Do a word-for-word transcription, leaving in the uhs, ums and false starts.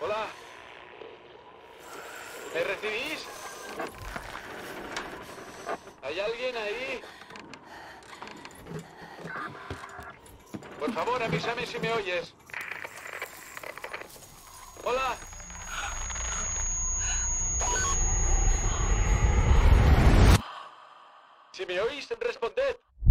Hola. ¿Me recibís? ¿Hay alguien ahí? Por favor, avísame si me oyes. Hola. Si me oís, responded.